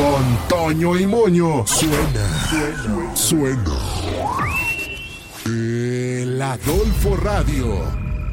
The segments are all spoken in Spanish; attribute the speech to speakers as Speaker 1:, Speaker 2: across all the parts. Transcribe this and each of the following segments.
Speaker 1: Con Toño y Moño. Suena. El Adolfo Radio.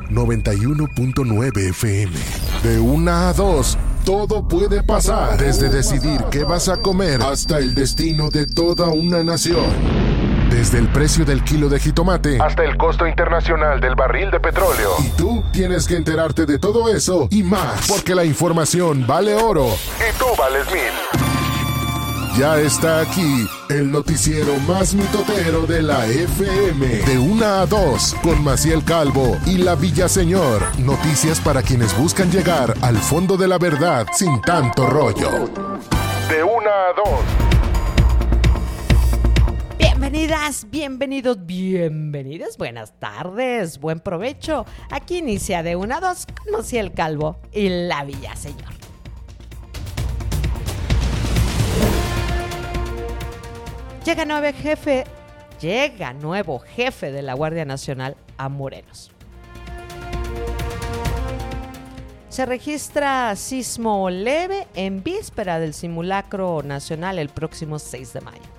Speaker 1: 91.9 FM. De 1 a 2. Todo puede pasar, desde decidir qué vas a comer hasta el destino de toda una nación. Desde el precio del kilo de jitomate hasta el costo internacional del barril de petróleo. Y tú tienes que enterarte de todo eso y más, porque la información vale oro y tú vales 1000. Ya está aquí el noticiero más mitotero de la FM. De 1 a 2, con Maciel Calvo y la Villaseñor. Noticias para quienes buscan llegar al fondo de la verdad sin tanto rollo. De 1 a 2.
Speaker 2: Bienvenidas, bienvenidos, buenas tardes, buen provecho. Aquí inicia De 1 a 2 con Maciel Calvo y la Villaseñor. Llega nuevo jefe de la Guardia Nacional a Morelos. Se registra sismo leve en víspera del simulacro nacional el próximo 6 de mayo.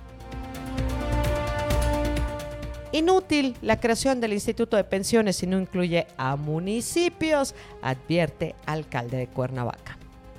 Speaker 2: Inútil la creación del Instituto de Pensiones si no incluye a municipios, advierte alcalde de Cuernavaca.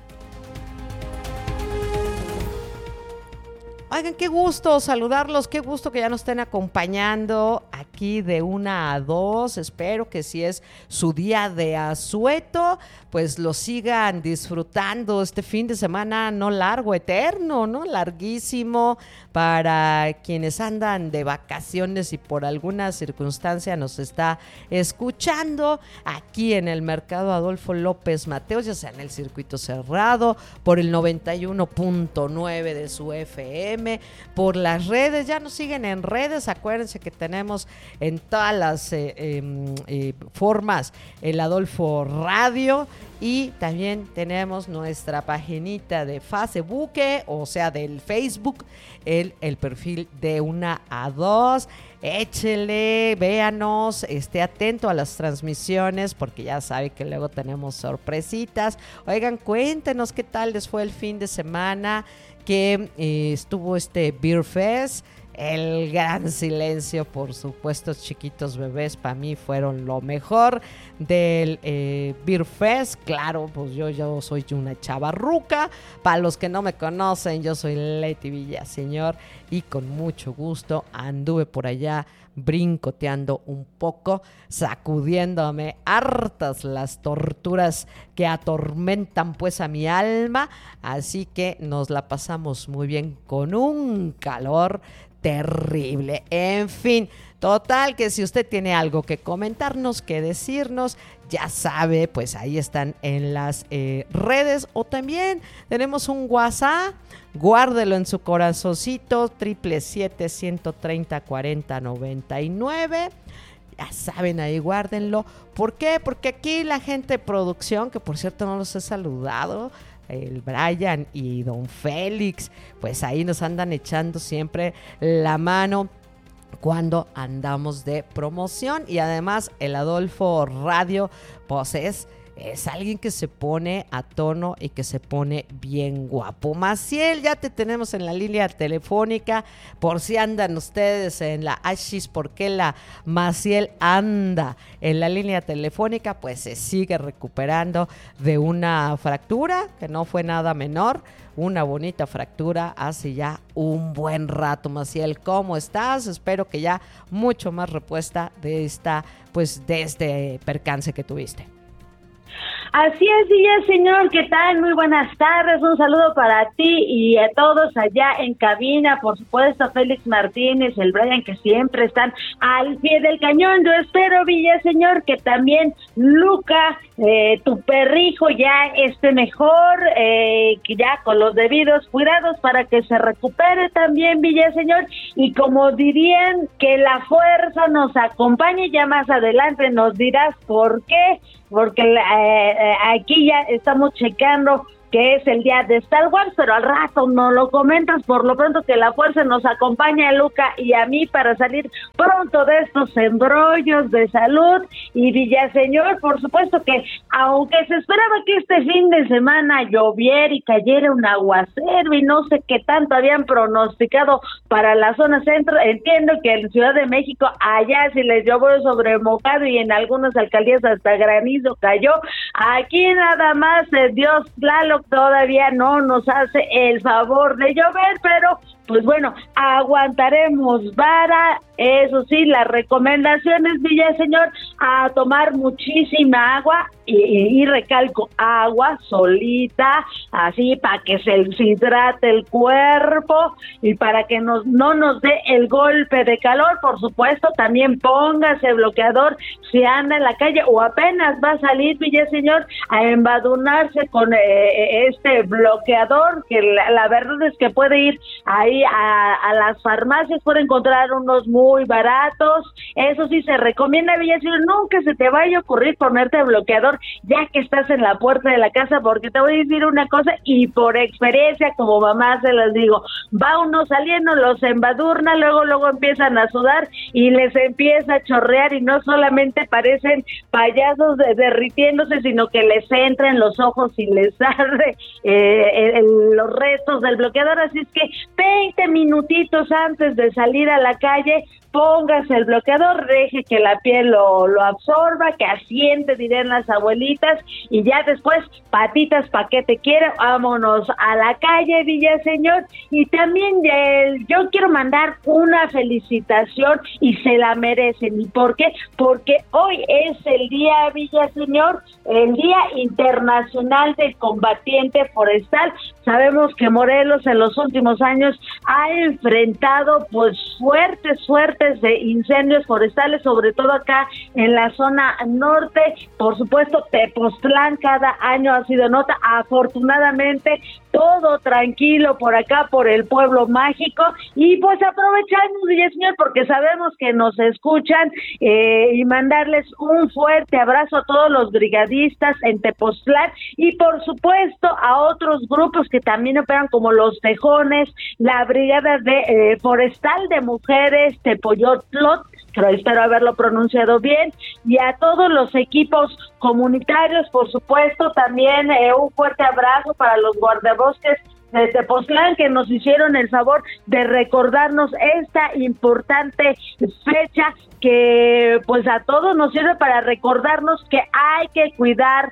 Speaker 2: Oigan, qué gusto saludarlos, qué gusto que ya nos estén acompañando aquí de 1 a 2. Espero que si es su día de asueto, pues lo sigan disfrutando este fin de semana no largo, eterno, ¿no? Larguísimo para quienes andan de vacaciones y por alguna circunstancia nos está escuchando aquí en el Mercado Adolfo López Mateos, ya sea en el circuito cerrado, por el 91.9 de su FM, por las redes, ya nos siguen en redes, acuérdense que tenemos en todas las formas el Adolfo Radio y también tenemos nuestra paginita de Facebook, o sea del Facebook, el perfil de 1 a 2. Échele, véanos, esté atento a las transmisiones porque ya sabe que luego tenemos sorpresitas. Oigan, cuéntenos qué tal les fue el fin de semana que estuvo este Beer Fest. El gran silencio, por supuesto, chiquitos bebés, para mí fueron lo mejor del Beer Fest. Claro, pues yo soy una chavarruca. Para los que no me conocen, yo soy Leti Villaseñor y con mucho gusto anduve por allá brincoteando un poco, sacudiéndome hartas las torturas que atormentan pues a mi alma. Así que nos la pasamos muy bien con un calor terrible. En fin, total que si usted tiene algo que comentarnos, que decirnos, ya sabe, pues ahí están en las redes, o también tenemos un WhatsApp, guárdelo en su corazoncito, 777-130-4099. Ya saben, ahí guárdenlo. ¿Por qué? Porque aquí la gente de producción, que por cierto no los he saludado, el Brian y don Félix, pues ahí nos andan echando siempre la mano cuando andamos de promoción. Y además el Adolfo Radio pues es alguien que se pone a tono y que se pone bien guapo. Maciel, ya te tenemos en la línea telefónica por si andan ustedes en la Ashis, porque la Maciel anda en la línea telefónica, pues se sigue recuperando de una fractura que no fue nada menor, una bonita fractura hace ya un buen rato. Maciel, ¿cómo estás? Espero que ya mucho más repuesta de este percance que tuviste.
Speaker 3: Así es, Villaseñor, ¿qué tal? Muy buenas tardes, un saludo para ti y a todos allá en cabina, por supuesto, Félix Martínez, el Brian, que siempre están al pie del cañón. Yo espero, Villaseñor, que también Luca, tu perrijo, ya esté mejor, que ya con los debidos cuidados para que se recupere también, Villaseñor, y como dirían, que la fuerza nos acompañe. Ya más adelante nos dirás por qué, porque aquí ya estamos checando que es el día de Star Wars, pero al rato no lo comentas. Por lo pronto que la fuerza nos acompañe a Luca y a mí para salir pronto de estos embrollos de salud. Y Villaseñor, por supuesto que aunque se esperaba que este fin de semana lloviera y cayera un aguacero y no sé qué tanto habían pronosticado para la zona centro, entiendo que en Ciudad de México allá sí les llovió sobre mojado y en algunas alcaldías hasta granizo cayó. Aquí nada más Dios Tlaloc todavía no nos hace el favor de llover, pero pues bueno, aguantaremos vara. Eso sí, las recomendaciones, Villaseñor, a tomar muchísima agua y recalco, agua solita, así para que se hidrate el cuerpo y para que no nos dé el golpe de calor. Por supuesto, también póngase bloqueador si anda en la calle o apenas va a salir, Villaseñor, a embadurnarse con este bloqueador, que la verdad es que puede ir ahí a las farmacias, puede encontrar unos muy baratos. Eso sí, se recomienda, Villaseñor, nunca se te vaya a ocurrir ponerte bloqueador ya que estás en la puerta de la casa, porque te voy a decir una cosa y por experiencia como mamá se las digo, va uno saliendo, los embadurna, luego empiezan a sudar y les empieza a chorrear y no solamente parecen payasos derritiéndose, sino que les entra en los ojos y les arde los restos del bloqueador. Así es que 20 minutitos antes de salir a la calle, póngase el bloqueador, deje que la piel lo absorba, que asiente, dirían las abuelitas, y ya después, patitas pa' que te quiera, vámonos a la calle, Villaseñor. Y también yo quiero mandar una felicitación y se la merecen. ¿Y por qué? Porque hoy es el día, Villaseñor, el Día Internacional del Combatiente Forestal. Sabemos que Morelos en los últimos años ha enfrentado pues fuertes de incendios forestales, sobre todo acá en la zona norte. Por supuesto, Tepoztlán cada año ha sido nota. Afortunadamente, todo tranquilo por acá, por el pueblo mágico. Y pues aprovechamos, Villaseñor, porque sabemos que nos escuchan, y mandarles un fuerte abrazo a todos los brigadistas en Tepoztlán y por supuesto a otros grupos que también operan, como los Tejones, la Brigada de Forestal de Mujeres Tepoyotlot, espero haberlo pronunciado bien, y a todos los equipos comunitarios. Por supuesto, también un fuerte abrazo para los guardabosques de Tepoztlán, que nos hicieron el favor de recordarnos esta importante fecha, que pues a todos nos sirve para recordarnos que hay que cuidar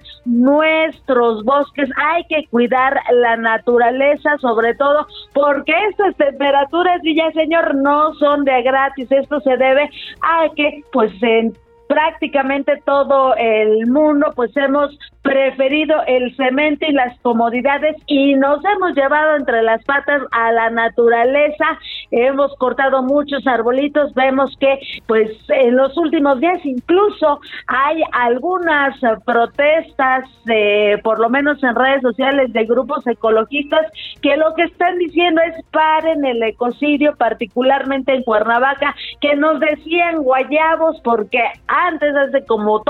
Speaker 3: nuestros bosques, hay que cuidar la naturaleza, sobre todo porque estas temperaturas, Villaseñor, no son de gratis. Esto se debe a que pues en prácticamente todo el mundo pues hemos preferido el cemento y las comodidades y nos hemos llevado entre las patas a la naturaleza. Hemos cortado muchos arbolitos. Vemos que pues en los últimos días incluso hay algunas protestas, por lo menos en redes sociales, de grupos ecologistas que lo que están diciendo es paren el ecocidio, particularmente en Cuernavaca, que nos decían guayabos, porque antes, hace como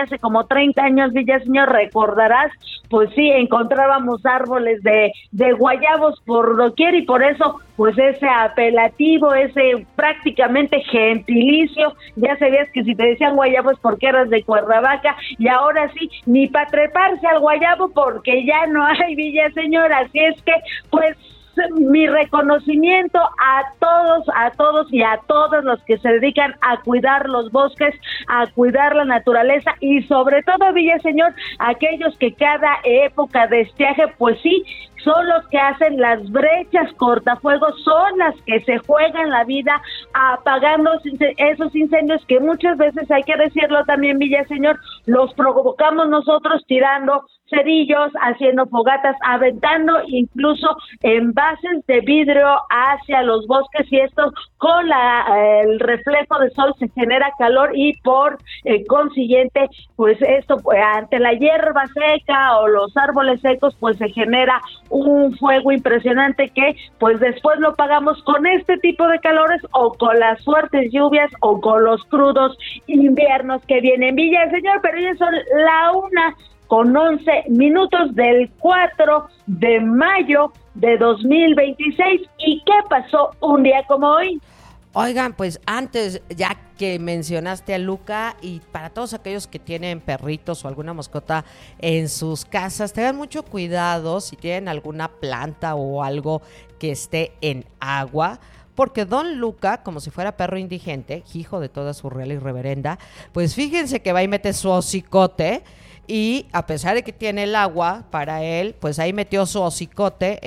Speaker 3: 30 años, Villaseñor, recordarás, pues sí, encontrábamos árboles de guayabos por doquier, y por eso pues ese apelativo, ese prácticamente gentilicio, ya sabías que si te decían guayabo es porque eras de Cuernavaca, y ahora sí, ni para treparse al guayabo porque ya no hay, Villaseñor. Así es que pues mi reconocimiento a todos y a todos los que se dedican a cuidar los bosques, a cuidar la naturaleza, y sobre todo, Villaseñor, aquellos que cada época de estiaje, pues sí, son los que hacen las brechas cortafuegos, son las que se juegan la vida apagando esos incendios que muchas veces, hay que decirlo también, Villaseñor, los provocamos nosotros tirando cerillos, haciendo fogatas, aventando incluso envases de vidrio hacia los bosques, y esto con el reflejo del sol se genera calor y por consiguiente pues esto ante la hierba seca o los árboles secos pues se genera un fuego impresionante que pues después lo pagamos con este tipo de calores o con las fuertes lluvias o con los crudos inviernos que vienen, Villaseñor. Pero ya son la 6:11 del 4 de mayo de 2026. ¿Y qué pasó un día como hoy?
Speaker 2: Oigan, pues antes, ya que mencionaste a Luca, y para todos aquellos que tienen perritos o alguna mascota en sus casas, tengan mucho cuidado si tienen alguna planta o algo que esté en agua, porque Don Luca, como si fuera perro indigente, hijo de toda su real y reverenda, pues fíjense que va y mete su hocicote. Y a pesar de que tiene el agua para él, pues ahí metió su hocicote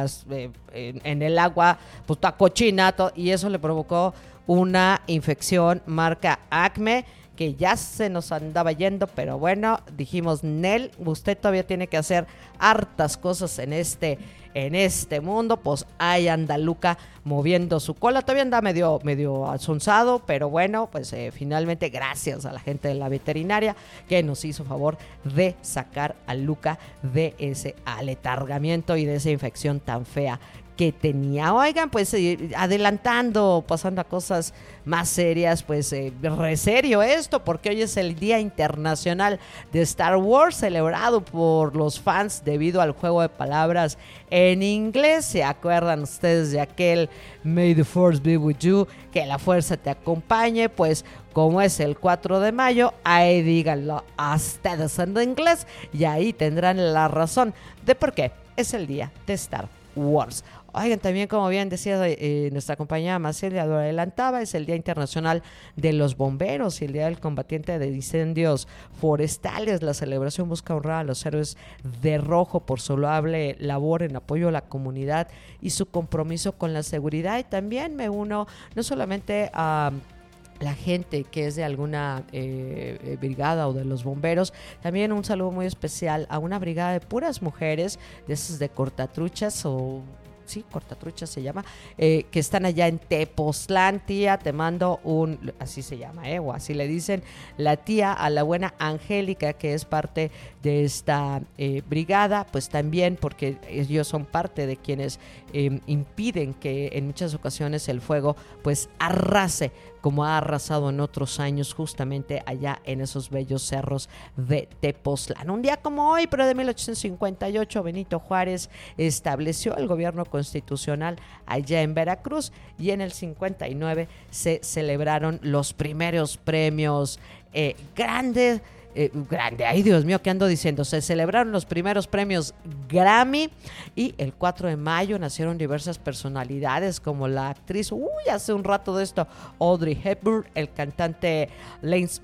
Speaker 2: en el agua, pues está cochina, y eso le provocó una infección marca Acme, que ya se nos andaba yendo, pero bueno, dijimos, Nel, usted todavía tiene que hacer hartas cosas en este mundo. Pues ahí anda Luca moviendo su cola, todavía anda medio asonzado, pero bueno, pues finalmente gracias a la gente de la veterinaria que nos hizo favor de sacar a Luca de ese aletargamiento y de esa infección tan fea que tenía. Oigan, pues adelantando, pasando a cosas más serias, pues re serio esto, porque hoy es el Día Internacional de Star Wars, celebrado por los fans debido al juego de palabras en inglés. ¿Se acuerdan ustedes de aquel May the Force be with you? Que la fuerza te acompañe. Pues como es el 4 de mayo, ahí díganlo a ustedes en inglés y ahí tendrán la razón de por qué es el Día de Star Wars. Oigan, también, como bien decía nuestra compañera Macelia, lo adelantaba, es el Día Internacional de los Bomberos y el Día del Combatiente de Incendios Forestales. La celebración busca honrar a los héroes de rojo por su loable labor en apoyo a la comunidad y su compromiso con la seguridad. Y también me uno no solamente a la gente que es de alguna brigada o de los bomberos, también un saludo muy especial a una brigada de puras mujeres, de esas de cortatruchas sí, cortatruchas se llama, que están allá en Tepoztlán. Tía, te mando así se llama, o así le dicen, la tía a la buena Angélica, que es parte de esta brigada, pues también porque ellos son parte de quienes impiden que en muchas ocasiones el fuego pues arrase, como ha arrasado en otros años justamente allá en esos bellos cerros de Tepoztlán. Un día como hoy, pero de 1858, Benito Juárez estableció el gobierno constitucional allá en Veracruz, y en el 59 se celebraron los primeros premios grandes. Ay Dios mío, ¿qué ando diciendo? Se celebraron los primeros premios Grammy, y el 4 de mayo nacieron diversas personalidades como la actriz, hace un rato de esto, Audrey Hepburn, el cantante Lance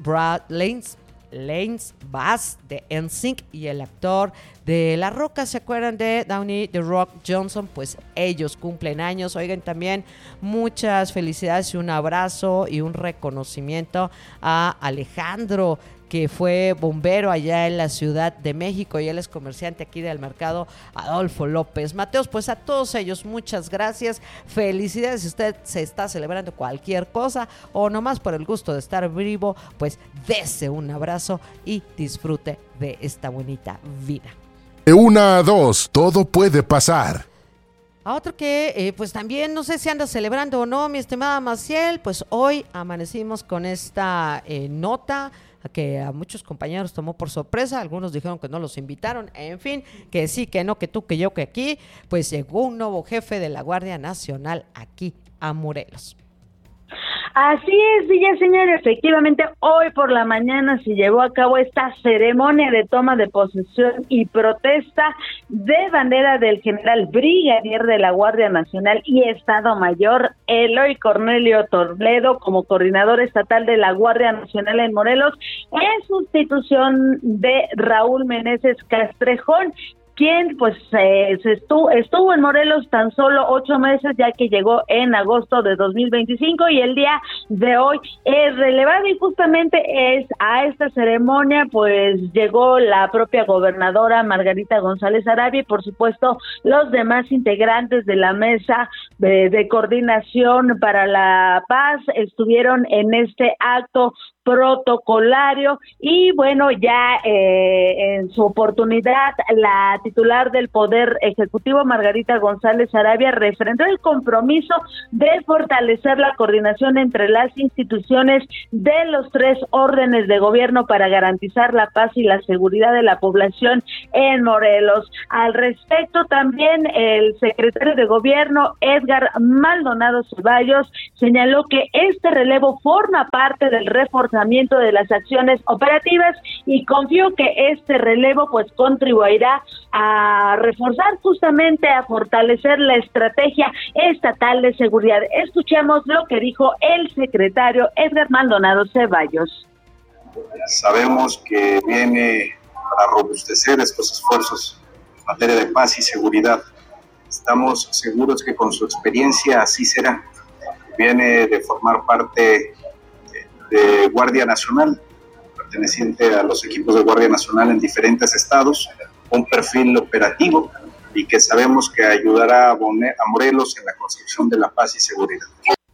Speaker 2: Bass de NSYNC y el actor de La Roca. ¿Se acuerdan de Downey The Rock Johnson? Pues ellos cumplen años. Oigan, también muchas felicidades y un abrazo y un reconocimiento a Alejandro, que fue bombero allá en la Ciudad de México, y él es comerciante aquí del mercado Adolfo López Mateos. Pues a todos ellos muchas gracias, felicidades. Si usted se está celebrando cualquier cosa o nomás por el gusto de estar vivo, pues dese un abrazo y disfrute de esta bonita vida.
Speaker 1: De 1 a 2, todo puede pasar.
Speaker 2: A otro que pues también no sé si anda celebrando o no, mi estimada Maciel, pues hoy amanecimos con esta nota que a muchos compañeros tomó por sorpresa. Algunos dijeron que no los invitaron, en fin, que sí, que no, que tú, que yo, que aquí. Pues llegó un nuevo jefe de la Guardia Nacional aquí a Morelos.
Speaker 3: Así es, Villa, señor, efectivamente hoy por la mañana se llevó a cabo esta ceremonia de toma de posesión y protesta de bandera del general brigadier de la Guardia Nacional y Estado Mayor Eloy Cornelio Toledo como coordinador estatal de la Guardia Nacional en Morelos, en sustitución de Raúl Meneses Castrejón, quien pues estuvo en Morelos tan solo 8 meses, ya que llegó en agosto de 2025, y el día de hoy es relevado, y justamente es a esta ceremonia pues llegó la propia gobernadora Margarita González Arabia, y por supuesto los demás integrantes de la mesa de coordinación para la paz estuvieron en este acto protocolario. Y bueno, ya en su oportunidad, la titular del Poder Ejecutivo, Margarita González Arabia, refrendó el compromiso de fortalecer la coordinación entre las instituciones de los 3 órdenes de gobierno para garantizar la paz y la seguridad de la población en Morelos. Al respecto, también el secretario de Gobierno, Edgar Maldonado Ceballos, señaló que este relevo forma parte del reforzamiento de las acciones operativas y confió que este relevo pues contribuirá a reforzar, justamente a fortalecer la estrategia estatal de seguridad. Escuchemos lo que dijo el secretario Edgar Maldonado Ceballos.
Speaker 4: Sabemos que viene para robustecer estos esfuerzos en materia de paz y seguridad. Estamos seguros que con su experiencia así será. Viene de formar parte de Guardia Nacional, perteneciente a los equipos de Guardia Nacional en diferentes estados, un perfil operativo y que sabemos que ayudará a Morelos en la construcción de la paz y seguridad.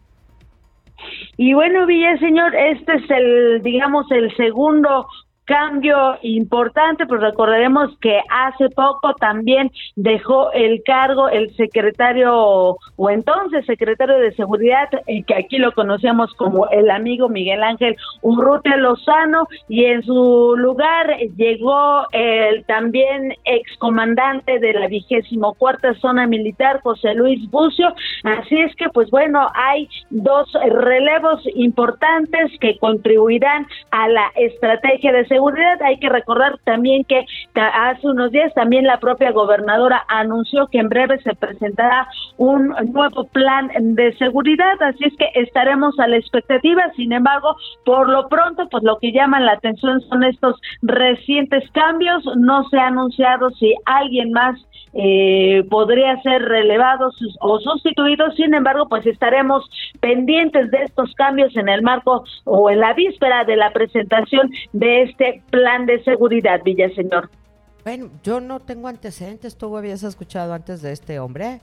Speaker 3: Y bueno, Villaseñor, este es el segundo cambio importante, pues recordaremos que hace poco también dejó el cargo el secretario o entonces secretario de Seguridad, que aquí lo conocemos como el amigo Miguel Ángel Urrutia Lozano, y en su lugar llegó el también excomandante de la 24ª Zona Militar, José Luis Bucio. Así es que pues bueno, hay 2 relevos importantes que contribuirán a la estrategia de seguridad. Hay que recordar también que hace unos días también la propia gobernadora anunció que en breve se presentará un nuevo plan de seguridad, así es que estaremos a la expectativa. Sin embargo, por lo pronto, pues lo que llama la atención son estos recientes cambios. No se ha anunciado si alguien más podría ser relevado o sustituido. Sin embargo, pues estaremos pendientes de estos cambios en el marco o en la víspera de la presentación de este plan de seguridad, Villaseñor.
Speaker 2: Bueno, yo no tengo antecedentes. ¿Tú habías escuchado antes de este hombre?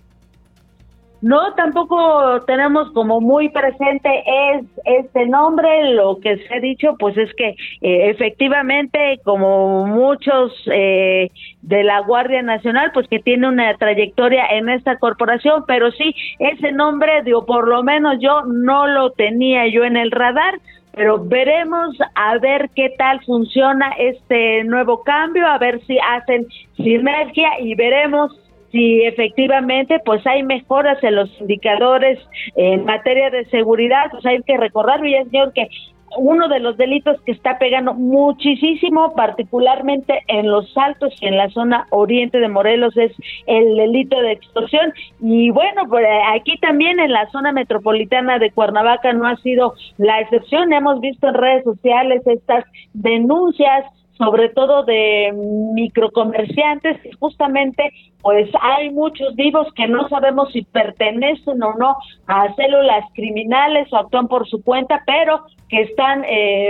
Speaker 3: No, tampoco tenemos como muy presente este nombre. Lo que se ha dicho pues es que efectivamente, como muchos de la Guardia Nacional, pues que tiene una trayectoria en esta corporación, pero sí, ese nombre, digo, por lo menos yo no lo tenía yo en el radar. Pero veremos a ver qué tal funciona este nuevo cambio, a ver si hacen sinergia y veremos si efectivamente pues hay mejoras en los indicadores en materia de seguridad. Pues hay que recordar, Villaseñor, que uno de los delitos que está pegando muchísimo, particularmente en Los Altos y en la zona oriente de Morelos, es el delito de extorsión. Y bueno, pues aquí también en la zona metropolitana de Cuernavaca no ha sido la excepción. Hemos visto en redes sociales estas denuncias, sobre todo de microcomerciantes, que justamente pues hay muchos vivos que no sabemos si pertenecen o no a células criminales o actúan por su cuenta, pero que están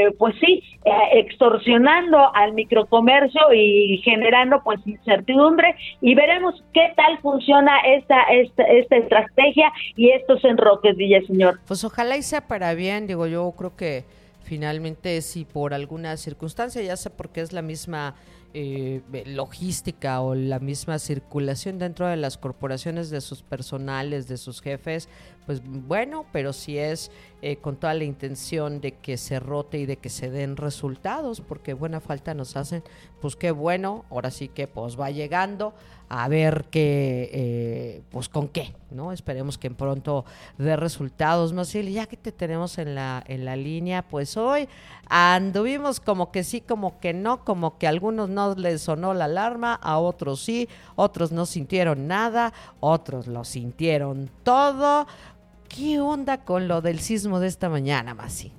Speaker 3: extorsionando al microcomercio y generando pues incertidumbre, y veremos qué tal funciona esta estrategia y estos enroques, Villaseñor.
Speaker 2: Pues ojalá y sea para bien. Digo, yo creo que finalmente, si por alguna circunstancia, ya sea porque es la misma logística o la misma circulación dentro de las corporaciones, de sus personales, de sus jefes, pues bueno, pero si es con toda la intención de que se rote y de que se den resultados, porque buena falta nos hacen, pues qué bueno, ahora sí que pues va llegando, a ver qué, pues con qué, ¿no? Esperemos que pronto dé resultados. Maciel, ya que te tenemos en la línea, pues hoy anduvimos como que sí, como que no, como que a algunos no les sonó la alarma, a otros sí, otros no sintieron nada, otros lo sintieron todo. ¿Qué onda con lo del sismo de esta mañana, Masi?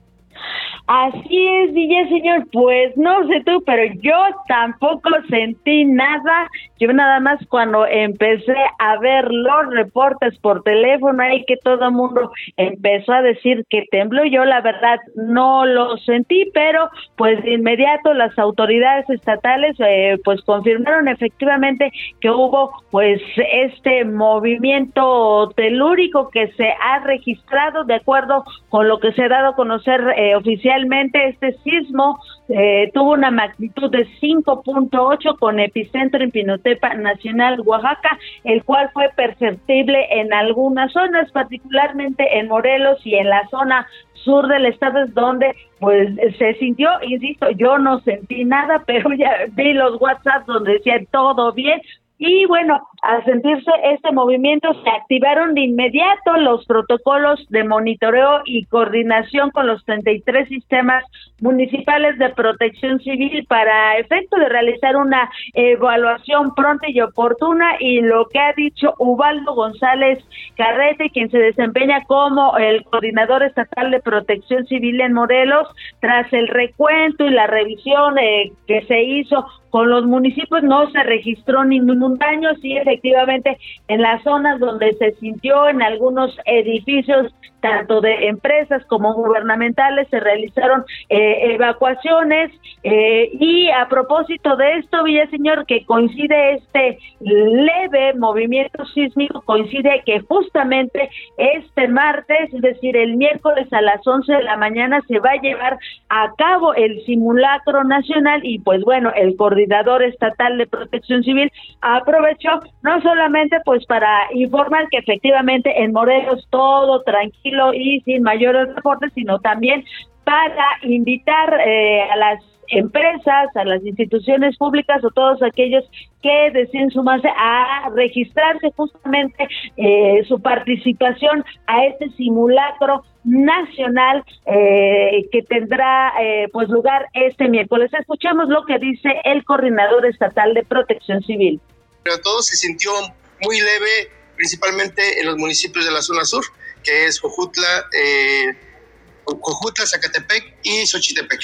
Speaker 3: Así es, Villaseñor, pues no sé tú, pero yo tampoco sentí nada. Yo nada más cuando empecé a ver los reportes por teléfono ahí que todo el mundo empezó a decir que tembló, yo la verdad no lo sentí, pero pues de inmediato las autoridades estatales pues confirmaron efectivamente que hubo pues este movimiento telúrico que se ha registrado de acuerdo con lo que se ha dado a conocer oficialmente. Este sismo tuvo una magnitud de 5.8 con epicentro en Pinotepa Nacional, Oaxaca, el cual fue perceptible en algunas zonas, particularmente en Morelos y en la zona sur del estado, es donde pues se sintió, insisto, yo no sentí nada, pero ya vi los WhatsApp donde decían todo bien. Y bueno, al sentirse este movimiento se activaron de inmediato los protocolos de monitoreo y coordinación con los 33 sistemas municipales de protección civil para efecto de realizar una evaluación pronta y oportuna, y lo que ha dicho Ubaldo González Carrete, quien se desempeña como el coordinador estatal de protección civil en Morelos, tras el recuento y la revisión que se hizo con los municipios, no se registró ningún daño. Sí, efectivamente, en las zonas donde se sintió, en algunos edificios, tanto de empresas como gubernamentales, se realizaron evacuaciones, y a propósito de esto, Villaseñor, que coincide este leve movimiento sísmico, coincide que justamente este martes, es decir, el miércoles a las 11 de la mañana, se va a llevar a cabo el simulacro nacional, y pues bueno, el coordinador estatal de protección civil aprovechó no solamente pues para informar que efectivamente en Morelos todo tranquilo y sin mayores reportes, sino también para invitar a las empresas, a las instituciones públicas o todos aquellos que deseen sumarse a registrarse justamente su participación a este simulacro nacional que tendrá pues lugar este miércoles. Escuchamos lo que dice el coordinador estatal de protección civil.
Speaker 5: Pero todo se sintió muy leve, principalmente en los municipios de la zona sur, que es Jojutla, Zacatepec y Xochitepec.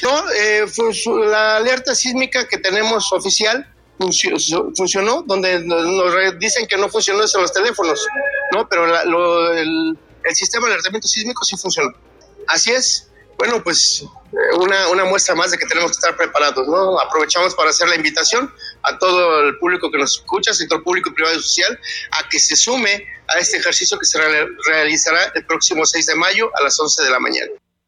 Speaker 5: La alerta sísmica que tenemos oficial funcionó, donde nos dicen que no funcionó en los teléfonos, ¿no? Pero el sistema de alertamiento sísmico sí funcionó. Así es. Bueno, pues una muestra más de que tenemos que estar preparados, ¿no? Aprovechamos para hacer la invitación a todo el público que nos escucha, sector público, privado y social, a que se sume a este ejercicio que se realizará el próximo 6 de mayo a las 11 de la mañana.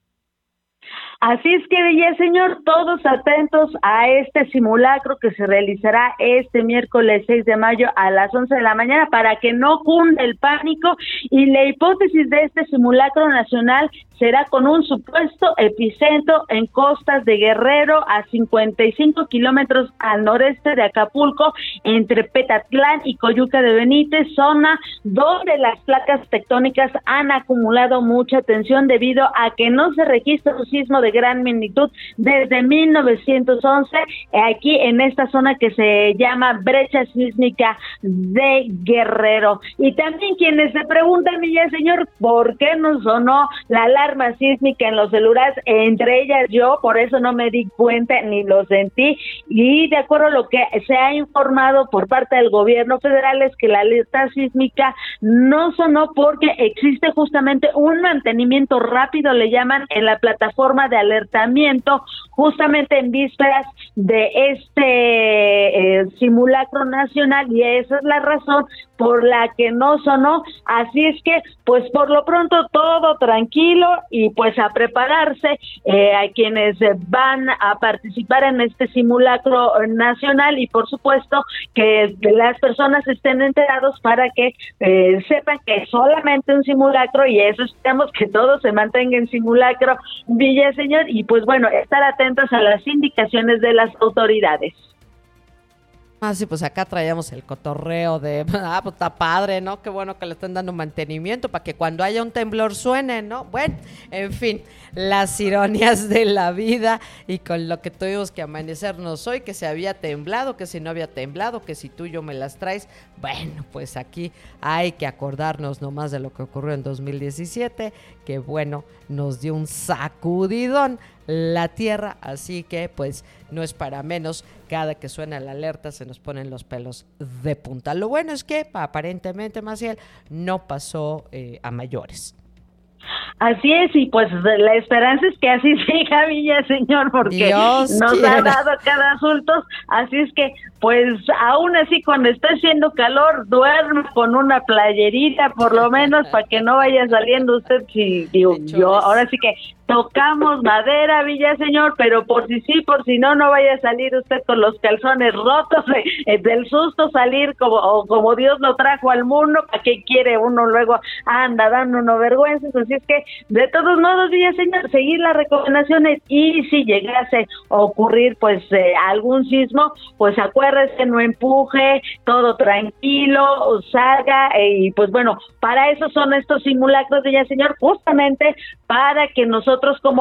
Speaker 3: Así es que, Villaseñor, todos atentos a este simulacro que se realizará este miércoles 6 de mayo a las 11 de la mañana para que no cunde el pánico, y la hipótesis de este simulacro nacional será con un supuesto epicentro en costas de Guerrero, a 55 kilómetros al noreste de Acapulco, entre Petatlán y Coyuca de Benítez, zona donde las placas tectónicas han acumulado mucha tensión debido a que no se registra un sismo de gran magnitud desde 1911, aquí en esta zona que se llama brecha sísmica de Guerrero. Y también quienes se preguntan, Villaseñor, ¿por qué no sonó la alarma sísmica en los celulares? Entre ellas yo, por eso no me di cuenta ni lo sentí, y de acuerdo a lo que se ha informado por parte del gobierno federal es que la alerta sísmica no sonó porque existe justamente un mantenimiento rápido, le llaman, en la plataforma de alertamiento, justamente en vísperas de este simulacro nacional, y esa es la razón por la que no sonó. Así es que pues por lo pronto todo tranquilo, y pues a prepararse a quienes van a participar en este simulacro nacional, y por supuesto que las personas estén enterados para que sepan que es solamente un simulacro, y eso esperamos que todo se mantenga en simulacro, Villaseñor, y pues bueno, estar atentos a las indicaciones de las autoridades.
Speaker 2: Ah, sí, pues acá traíamos el cotorreo de, pues está padre, ¿no? Qué bueno que le estén dando mantenimiento para que cuando haya un temblor suene, ¿no? Bueno, en fin, las ironías de la vida, y con lo que tuvimos que amanecernos hoy, que se había temblado, que si no había temblado, que si tú y yo me las traes. Bueno, pues aquí hay que acordarnos nomás de lo que ocurrió en 2017, que bueno, nos dio un sacudidón la tierra, así que pues no es para menos, cada que suena la alerta se nos ponen los pelos de punta. Lo bueno es que aparentemente, Maciel, no pasó a mayores.
Speaker 3: Así es, y pues la esperanza es que así siga, Villaseñor, porque
Speaker 2: Dios
Speaker 3: nos
Speaker 2: quiera.
Speaker 3: ha dado cada asunto, así es que, pues, aún así, cuando está haciendo calor, duerma con una playerita, por lo menos, para que no vaya saliendo usted, si digo, yo, ahora sí que tocamos madera, Villaseñor, pero por si sí, por si no, no vaya a salir usted con los calzones rotos, del susto salir como Dios lo trajo al mundo, ¿para qué quiere uno luego anda dando uno vergüenzas? Así es que, de todos modos, Villaseñor, seguir las recomendaciones, y si llegase a ocurrir, pues, algún sismo, pues acuérdese, no empuje, todo tranquilo, salga, y pues bueno, para eso son estos simulacros, Villaseñor, justamente para que nosotros como